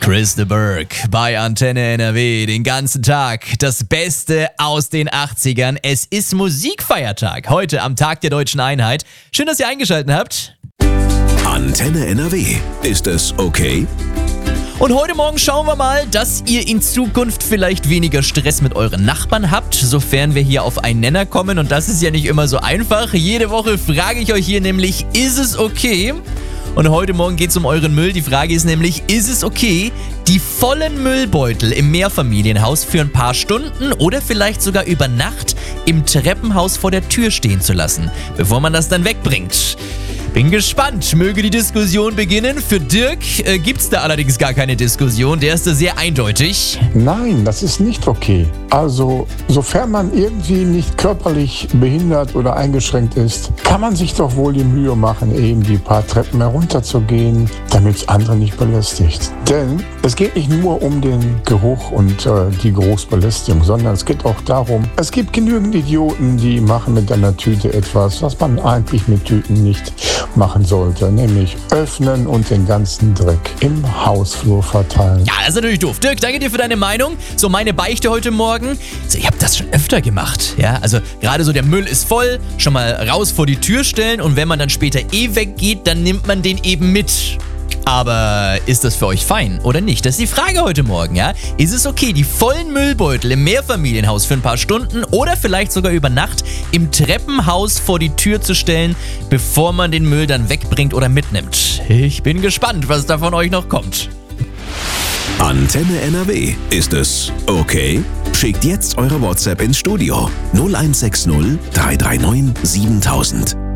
Chris de Burgh bei Antenne NRW den ganzen Tag. Das Beste aus den 80ern. Es ist Musikfeiertag. Heute am Tag der Deutschen Einheit. Schön, dass ihr eingeschaltet habt. Antenne NRW. Ist es okay? Und heute Morgen schauen wir mal, dass ihr in Zukunft vielleicht weniger Stress mit euren Nachbarn habt, sofern wir hier auf einen Nenner kommen. Und das ist ja nicht immer so einfach. Jede Woche frage ich euch hier nämlich, ist es okay? Und heute Morgen geht es um euren Müll. Die Frage ist nämlich, ist es okay, die vollen Müllbeutel im Mehrfamilienhaus für ein paar Stunden oder vielleicht sogar über Nacht im Treppenhaus vor der Tür stehen zu lassen, bevor man das dann wegbringt? Bin gespannt. Möge die Diskussion beginnen. Für Dirk gibt's da allerdings gar keine Diskussion. Der ist da sehr eindeutig. Nein, das ist nicht okay. Also, sofern man irgendwie nicht körperlich behindert oder eingeschränkt ist, kann man sich doch wohl die Mühe machen, eben die paar Treppen herunterzugehen, damit es andere nicht belästigt. Denn es geht nicht nur um den Geruch und die Großbelästigung, sondern es geht auch darum, es gibt genügend Idioten, die machen mit einer Tüte etwas, was man eigentlich mit Tüten nicht machen sollte, nämlich öffnen und den ganzen Dreck im Hausflur verteilen. Ja, das ist natürlich doof. Dirk, danke dir für deine Meinung. So, meine Beichte heute Morgen. So, ich habe das schon öfter gemacht. Ja, also gerade so der Müll ist voll, schon mal raus vor die Tür stellen und wenn man dann später weggeht, dann nimmt man den eben mit. Aber ist das für euch fein oder nicht? Das ist die Frage heute Morgen, ja? Ist es okay, die vollen Müllbeutel im Mehrfamilienhaus für ein paar Stunden oder vielleicht sogar über Nacht im Treppenhaus vor die Tür zu stellen, bevor man den Müll dann wegbringt oder mitnimmt? Ich bin gespannt, was da von euch noch kommt. Antenne NRW. Ist es okay? Schickt jetzt eure WhatsApp ins Studio 0160 339 7000.